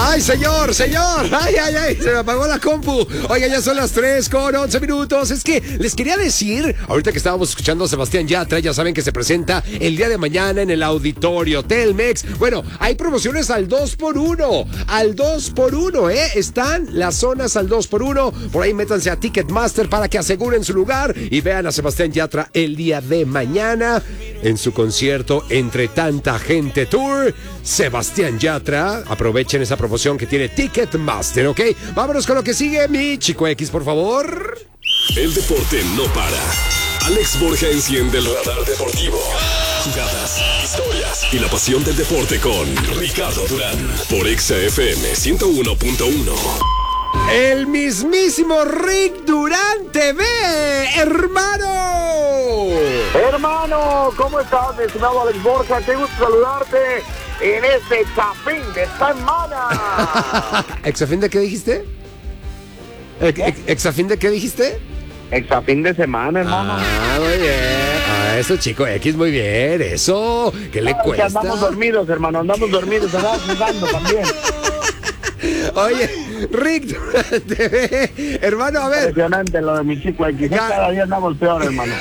¡Ay, señor! ¡Ay! Se me apagó la compu. Oiga, ya son las 3:11. Es que les quería decir, ahorita que estábamos escuchando a Sebastián Yatra, ya saben que se presenta el día de mañana en el Auditorio Telmex. Bueno, hay promociones al 2x1. Al 2x1, ¿eh? Están las zonas al 2x1. Por ahí métanse a Ticketmaster para que aseguren su lugar y vean a Sebastián Yatra el día de mañana en su concierto Entre Tanta Gente Tour. Sebastián Yatra, aprovechen esa promoción que tiene Ticketmaster, ¿ok? Vámonos con lo que sigue, mi Chico X, por favor. El deporte no para. Alex Borja enciende el radar deportivo. Jugadas, historias y la pasión del deporte con Ricardo Durán por Exa FM 101.1. El mismísimo Rick Durán TV, hermano. Hermano, ¿cómo estás, mi estimado Alex Borja? Qué gusto saludarte en este Exafín de semana. ¿Exafín de qué dijiste? ¿Exafín de qué dijiste? Exafín de semana, hermano. Muy bien. Eso, Chico X, muy bien. Eso, ¿qué le cuesta? Andamos dormidos, hermano, andamos jugando también. Oye, Rick Durán TV, hermano, a ver. Impresionante lo de mi Chico X. Cada día andamos peor, hermano.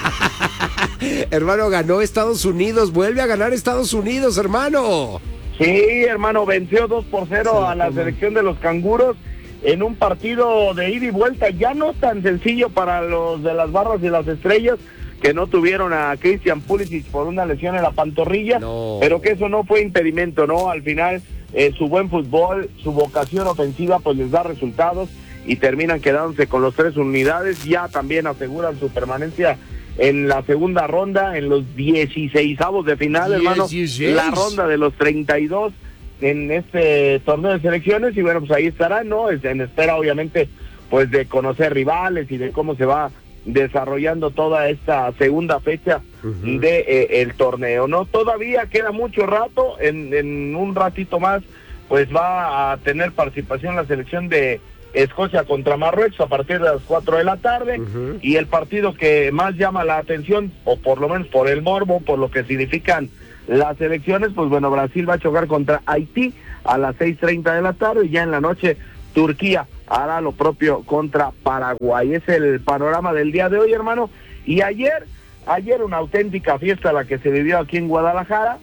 Hermano, ganó Estados Unidos, vuelve a ganar Estados Unidos, hermano. Sí, hermano, venció 2-0 a la selección de los canguros en un partido de ida y vuelta, ya no tan sencillo para los de las barras y las estrellas, que no tuvieron a Christian Pulisic por una lesión en la pantorrilla, pero que eso no fue impedimento, ¿no? Al final, su buen fútbol, su vocación ofensiva, pues les da resultados y terminan quedándose con los 3 unidades, ya también aseguran su permanencia en la segunda ronda, en los 16avos de final, hermano, la ronda de los 32 en este torneo de selecciones, y bueno, pues ahí estarán, ¿no? En espera, obviamente, pues de conocer rivales y de cómo se va desarrollando toda esta segunda fecha de el torneo, ¿no? Todavía queda mucho rato, en un ratito más, pues va a tener participación la selección de Escocia contra Marruecos a partir de las 4 de la tarde, y el partido que más llama la atención, o por lo menos por el morbo, por lo que significan las elecciones, pues bueno, Brasil va a chocar contra Haití a las 6:30 de la tarde, y ya en la noche Turquía hará lo propio contra Paraguay. Es el panorama del día de hoy, hermano. Y ayer una auténtica fiesta la que se vivió aquí en Guadalajara,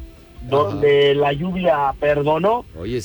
donde la lluvia perdonó,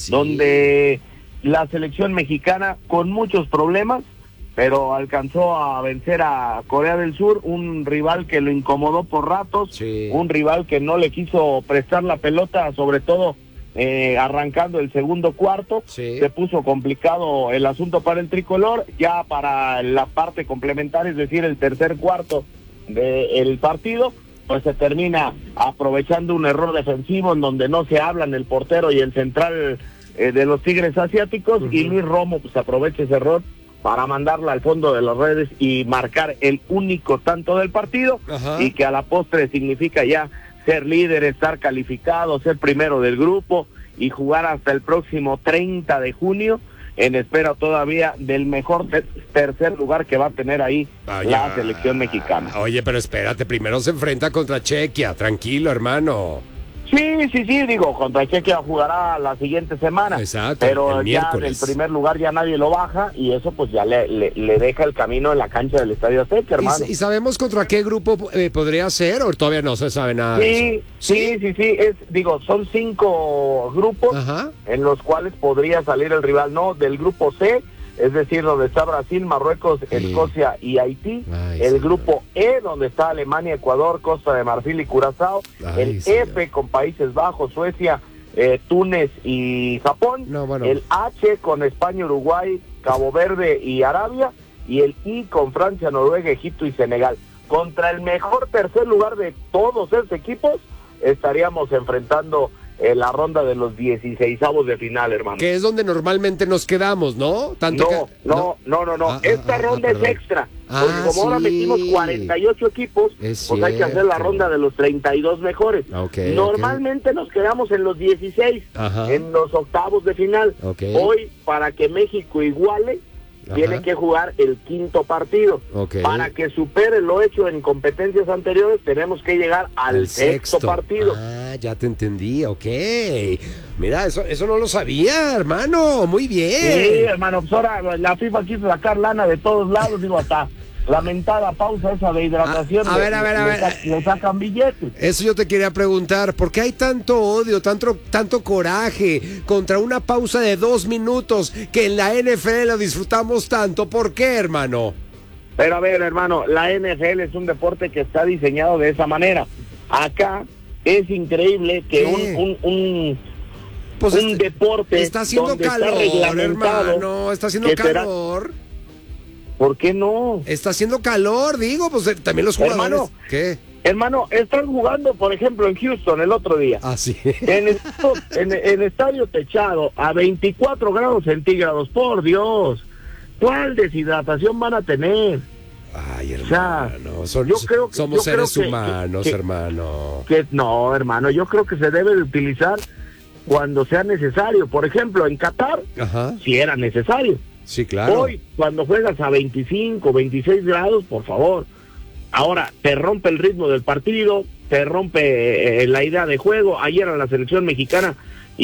donde la selección mexicana, con muchos problemas, pero alcanzó a vencer a Corea del Sur, un rival que lo incomodó por ratos, un rival que no le quiso prestar la pelota, sobre todo arrancando el segundo cuarto. Se puso complicado el asunto para el tricolor. Ya para la parte complementaria, es decir, el tercer cuarto del partido, pues se termina aprovechando un error defensivo en donde no se hablan el portero y el central de los Tigres Asiáticos, y Luis Romo pues aprovecha ese error para mandarla al fondo de las redes y marcar el único tanto del partido, y que a la postre significa ya ser líder, estar calificado, ser primero del grupo y jugar hasta el próximo 30 de junio en espera todavía del mejor tercer lugar que va a tener ahí la selección mexicana. Oye, pero espérate, primero se enfrenta contra Chequia, tranquilo, hermano. Sí, digo, contra Chequia jugará la siguiente semana. Exacto, pero el ya miércoles. del primer lugar ya nadie lo baja, y eso pues ya le deja el camino en la cancha del Estadio Azteca, hermano. ¿Y sabemos contra qué grupo podría ser, o todavía no se sabe nada de eso? Sí, son 5 grupos en los cuales podría salir el rival, ¿no? Del grupo C, es decir, donde está Brasil, Marruecos, Escocia y Haití. El grupo E, donde está Alemania, Ecuador, Costa de Marfil y Curazao. El F, con Países Bajos, Suecia, Túnez y Japón. El H, con España, Uruguay, Cabo Verde y Arabia. Y el I, con Francia, Noruega, Egipto y Senegal. Contra el mejor tercer lugar de todos esos equipos estaríamos enfrentando la ronda de los 16avos de final, hermano. Que es donde normalmente nos quedamos, ¿no? No. Esta ronda es extra. Porque como ahora metimos 48 equipos, pues hay que hacer la ronda de los 32 mejores. Normalmente nos quedamos en los 16, en los octavos de final. Hoy, para que México iguale, tiene que jugar el quinto partido. Para que supere lo hecho en competencias anteriores, tenemos que llegar al sexto partido. Ya te entendí, Mira, eso no lo sabía, hermano. Muy bien. Sí, hermano, pues ahora la FIFA quiso sacar lana de todos lados, digo, hasta lamentada pausa esa de hidratación. A ver. Le sacan billetes. Eso yo te quería preguntar, ¿por qué hay tanto odio, tanto coraje contra una pausa de 2 minutos que en la NFL lo disfrutamos tanto? ¿Por qué, hermano? Pero a ver, hermano, la NFL es un deporte que está diseñado de esa manera. Acá es increíble que un deporte está haciendo donde calor, está reglamentado, hermano, está haciendo calor. ¿Por qué no? Está haciendo calor, digo, pues también los jugadores. Hermano, ¿qué? Hermano, están jugando, por ejemplo, en Houston el otro día. Ah, sí. En estadio techado a 24 grados centígrados, por Dios. ¿Cuál deshidratación van a tener? Ay, hermano, o sea, somos seres humanos, hermano. No, hermano, yo creo que se debe de utilizar cuando sea necesario. Por ejemplo, en Qatar, si era necesario. Sí, claro. Hoy, cuando juegas a 25, 26 grados, por favor. Ahora, te rompe el ritmo del partido, te rompe la idea de juego. Ayer a la selección mexicana,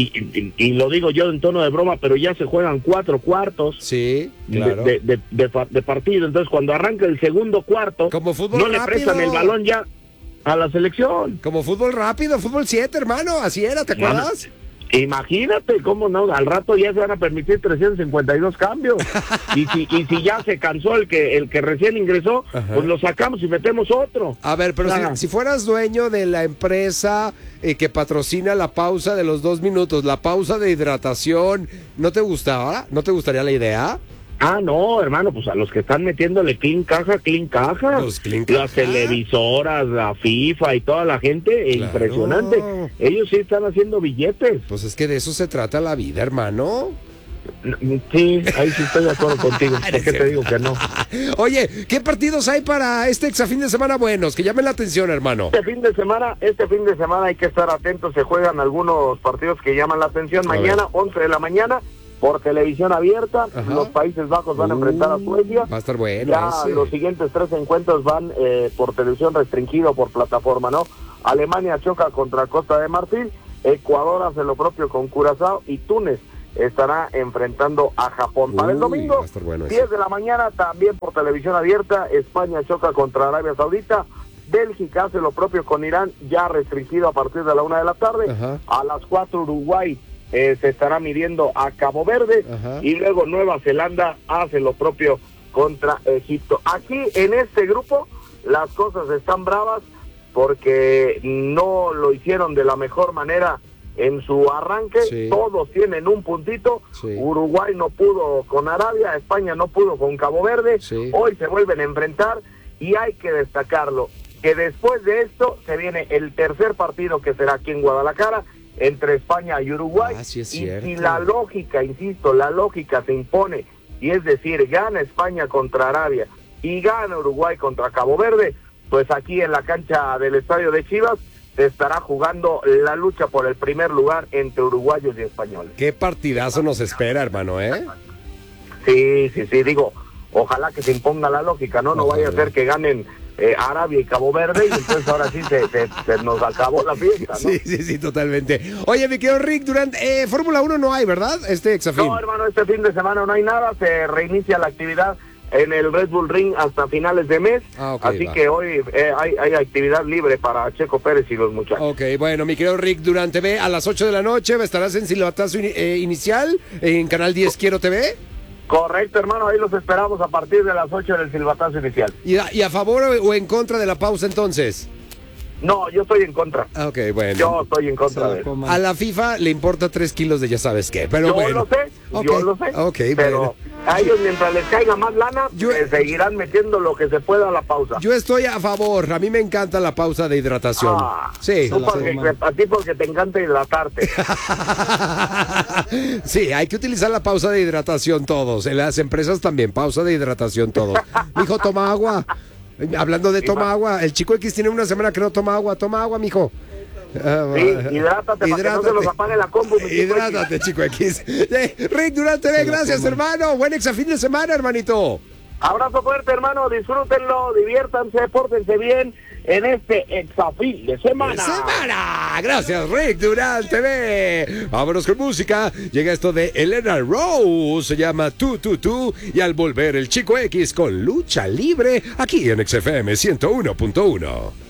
y lo digo yo en tono de broma, pero ya se juegan 4 cuartos. Sí, claro. de partido. Entonces, cuando arranca el segundo cuarto, como fútbol no rápido. Le prestan el balón ya a la selección. Como fútbol rápido, fútbol 7, hermano, así era, ¿te acuerdas? Imagínate, cómo no, al rato ya se van a permitir 352 cambios. y si ya se cansó el que recién ingresó, pues lo sacamos y metemos otro. A ver, pero si fueras dueño de la empresa que patrocina la pausa de los 2 minutos, la pausa de hidratación, ¿no te gustaba? ¿No te gustaría la idea? Ah, no, hermano, pues a los que están metiéndole clean caja. Pues clean caja. Las televisoras, la FIFA y toda la gente, claro. Impresionante. Ellos sí están haciendo billetes. Pues es que de eso se trata la vida, hermano. Sí, ahí sí estoy de acuerdo contigo. ¿Por qué te digo que no? Oye, ¿qué partidos hay para este exafín de semana buenos? Que llamen la atención, hermano. Este fin de semana hay que estar atentos. Se juegan algunos partidos que llaman la atención. Mañana, 11 de la mañana. Por televisión abierta, los Países Bajos van a enfrentar a Suecia. Va a estar bueno. Ya los siguientes 3 encuentros van por televisión restringido por plataforma, ¿no? Alemania choca contra Costa de Marfil, Ecuador hace lo propio con Curazao y Túnez estará enfrentando a Japón. Para el domingo, va a estar bueno 10 de la mañana, también por televisión abierta, España choca contra Arabia Saudita. Bélgica hace lo propio con Irán, ya restringido a partir de la 1 de la tarde. A las 4 Uruguay se estará midiendo a Cabo Verde. Y luego Nueva Zelanda hace lo propio contra Egipto. Aquí en este grupo las cosas están bravas porque no lo hicieron de la mejor manera en su arranque. Todos tienen un puntito. Uruguay no pudo con Arabia, España no pudo con Cabo Verde. Hoy se vuelven a enfrentar y hay que destacarlo que después de esto se viene el tercer partido, que será aquí en Guadalajara, entre España y Uruguay. Sí, es y cierto. si la lógica, insisto, la lógica se impone, y es decir, gana España contra Arabia y gana Uruguay contra Cabo Verde, pues aquí en la cancha del estadio de Chivas se estará jugando la lucha por el primer lugar entre uruguayos y españoles. Qué partidazo nos espera, hermano, ¿eh? Sí, digo, ojalá que se imponga la lógica, ¿no? No vaya a ser que ganen Arabia y Cabo Verde, y entonces ahora sí se nos acabó la fiesta, ¿no? Sí, totalmente. Oye, mi querido Rick, durante Fórmula 1 no hay, ¿verdad? Este exafín. No, hermano, este fin de semana no hay nada, se reinicia la actividad en el Red Bull Ring hasta finales de mes, así que hoy hay actividad libre para Checo Pérez y los muchachos. Ok, bueno, mi querido Rick, durante B a las 8 de la noche estarás en silbatazo inicial en Canal 10 Quiero TV. Correcto, hermano, ahí los esperamos a partir de las 8 del silbatazo inicial. ¿Y a favor o en contra de la pausa entonces? No, yo estoy en contra. Ok, bueno. Yo estoy en contra de eso. A la FIFA le importa 3 kilos de ya sabes qué, pero yo lo sé, okay, pero bueno. A ellos mientras les caiga más lana, seguirán metiendo lo que se pueda a la pausa. Yo estoy a favor, a mí me encanta la pausa de hidratación. Sí. A ti porque te encanta hidratarte. Sí, hay que utilizar la pausa de hidratación todos, en las empresas también, pausa de hidratación todos. Mijo, toma agua. Hablando de toma agua, el chico X tiene una semana que no toma agua, mijo. Sí, hidrátate para que no se los apague la combo. Hidrátate, chico X. Rick Durán TV, gracias, hermano. Buen exafín de semana, hermanito. Abrazo fuerte, hermano. Disfrútenlo, diviértanse, pórtense bien. en este exafil de semana. Gracias, Rick Durán TV. Vámonos con música. Llega esto de Elena Rose, se llama Tú, y al volver el Chico X con Lucha Libre aquí en XFM 101.1.